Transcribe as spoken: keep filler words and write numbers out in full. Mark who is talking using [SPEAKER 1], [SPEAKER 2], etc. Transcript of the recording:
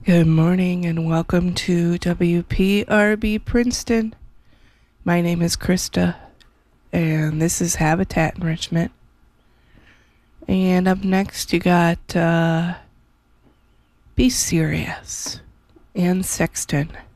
[SPEAKER 1] Good morning and welcome to W P R B Princeton. My name is Krista and this is Habitat Enrichment. And up next you got uh, Be Serious and Sexton.